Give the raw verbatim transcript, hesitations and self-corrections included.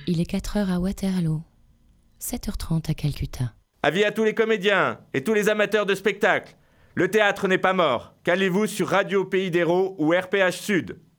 Il est quatre heures à Waterloo, sept heures trente à Calcutta. Avis à tous les comédiens et tous les amateurs de spectacle. Le théâtre n'est pas mort. Calez-vous sur Radio Pays d'Hérault ou R P H Sud.